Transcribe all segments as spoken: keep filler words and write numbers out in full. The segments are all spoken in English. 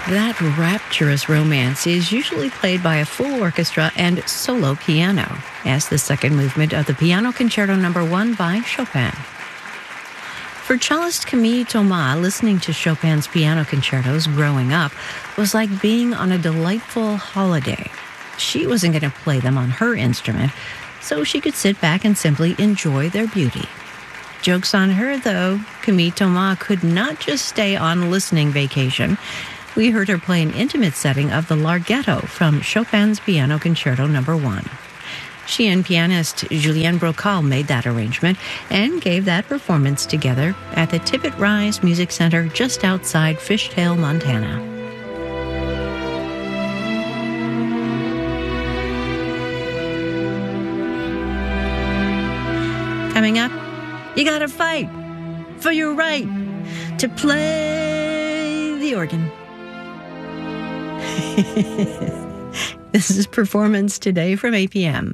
That rapturous romance is usually played by a full orchestra and solo piano, as the second movement of the Piano Concerto Number One by Chopin. For cellist Camille Thomas, listening to Chopin's piano concertos growing up was like being on a delightful holiday. She wasn't going to play them on her instrument, so she could sit back and simply enjoy their beauty. Joke's on her, though. Camille Thomas could not just stay on listening vacation. We heard her play an intimate setting of the Larghetto from Chopin's Piano Concerto Number One. She and pianist Julien Brocal made that arrangement and gave that performance together at the Tippett Rise Music Center just outside Fishtail, Montana. Coming up, you gotta fight for your right to play the organ. This is Performance Today from A P M.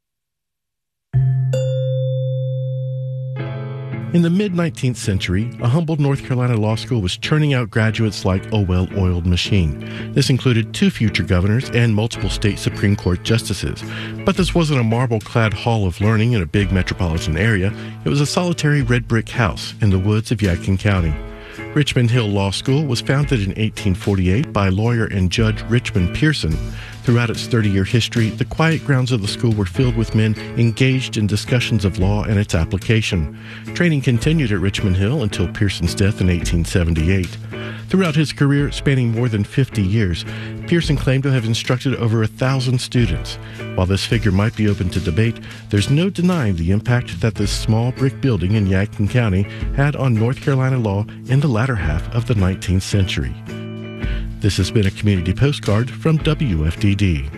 In the mid-nineteenth century, a humble North Carolina law school was churning out graduates like a well-oiled machine. This included two future governors and multiple state Supreme Court justices. But this wasn't a marble-clad hall of learning in a big metropolitan area. It was a solitary red brick house in the woods of Yadkin County. Richmond Hill Law School was founded in eighteen forty-eight by lawyer and judge Richmond Pearson. Throughout its thirty-year history, the quiet grounds of the school were filled with men engaged in discussions of law and its application. Training continued at Richmond Hill until Pearson's death in eighteen seventy-eight. Throughout his career, spanning more than fifty years, Pearson claimed to have instructed over a thousand students. While this figure might be open to debate, there's no denying the impact that this small brick building in Yadkin County had on North Carolina law in the latter half of the nineteenth century. This has been a community postcard from W F D D.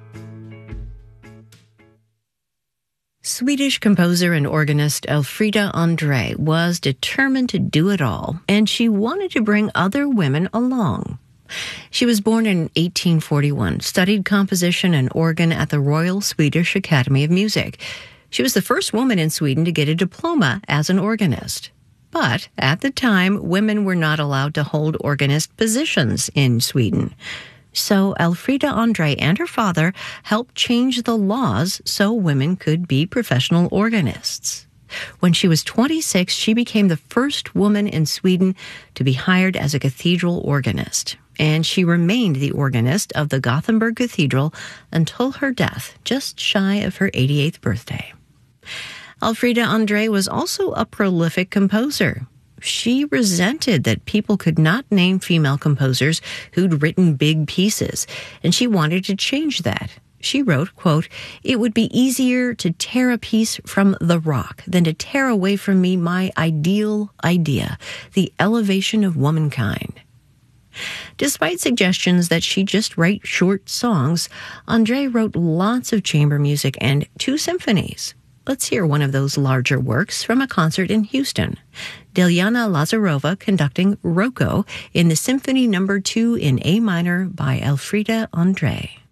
Swedish composer and organist Elfrida Andre was determined to do it all, and she wanted to bring other women along. She was born in eighteen forty-one, studied composition and organ at the Royal Swedish Academy of Music. She was the first woman in Sweden to get a diploma as an organist. But at the time, women were not allowed to hold organist positions in Sweden. So Elfrida Andre and her father helped change the laws so women could be professional organists. When she was twenty-six, she became the first woman in Sweden to be hired as a cathedral organist. And she remained the organist of the Gothenburg Cathedral until her death, just shy of her eighty-eighth birthday. Elfrida Andre was also a prolific composer. She resented that people could not name female composers who'd written big pieces, and she wanted to change that. She wrote, quote, "It would be easier to tear a piece from the rock than to tear away from me my ideal idea, the elevation of womankind." Despite suggestions that she just write short songs, Andre wrote lots of chamber music and two symphonies. Let's hear one of those larger works from a concert in Houston. Dilyana Lazarova conducting Rocco in the Symphony Number Two in A minor by Elfrida Andre.